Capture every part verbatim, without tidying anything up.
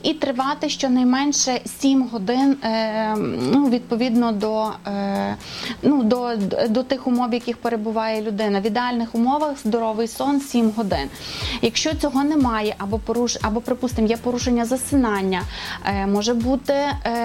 і тривати щонайменше сім годин, ну, відповідно до, ну, до, до тих умов, в яких перебуває людина. В ідеальних умовах здоровий сон сім годин. Якщо цього немає, або, поруш... або припустимо, є порушення засинання, може бути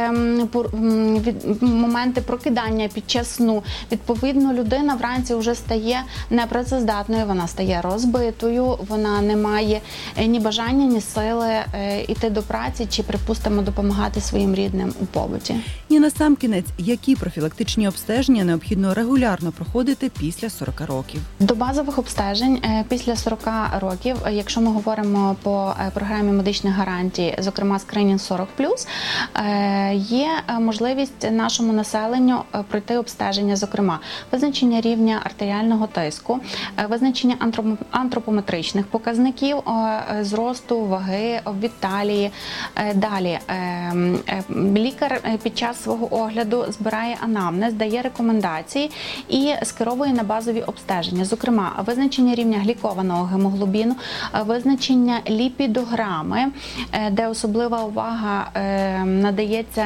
моменти прокидання під час сну, відповідно, людина вранці вже стає непрацездатною, вона стає розбитою, вона не має ні бажання, ні сили йти до праці чи, припустимо, допомагати своїм рідним у побуті. І насамкінець, які профілактичні обстеження необхідно регулярно проходити після сорока років? До базових обстежень після сорока років, якщо ми говоримо по програмі медичних гарантій, зокрема скринінг сорок плюс, є можливість нашому населенню пройти обстеження, зокрема визначення рівня артеріального тиску, визначення антропометричних показників, зросту, ваги, обвід талії. Далі лікар під час свого огляду збирає анамнез, дає рекомендації і скеровує на базові обстеження, зокрема визначення рівня глікованого гемоглобіну, визначення ліпідограми, де особлива увага надається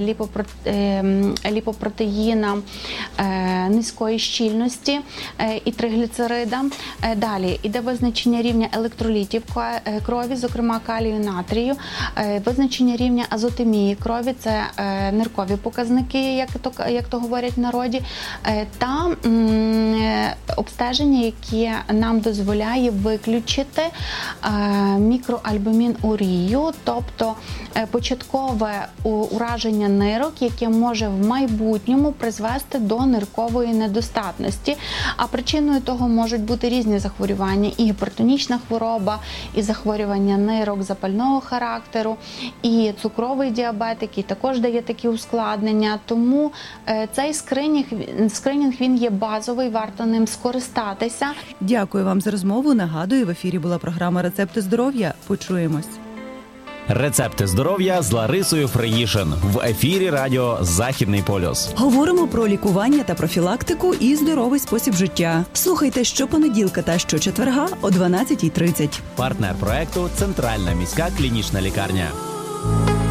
ліпопротеїнам низької щільності і тригліцеридам. Далі іде визначення рівня електролітів крові, зокрема калію і натрію, визначення рівня азотемії крові, це ниркові показники, як то, як то говорять в народі, та обстеження, яке нам дозволяє виключити мікроальбумінурію, тобто початкове ураження нирок, яке може в майбутньому призвести до ниркової недостатності. А причиною того можуть бути різні захворювання: і гіпертонічна хвороба, і захворювання нирок запального характеру, і цукровий діабет, який також дає такі ускладнення. Тому цей скринінг, скринінг він є базовий, варто ним скористатися. Дякую вам за розмову. Нагадую, в ефірі була програма «Рецепти здоров'я». Почуємось. Рецепти здоров'я з Ларисою Фриїшин в ефірі радіо «Західний полюс». Говоримо про лікування та профілактику і здоровий спосіб життя. Слухайте щопонеділка та щочетверга о дванадцятій тридцять. Партнер проекту – Центральна міська клінічна лікарня.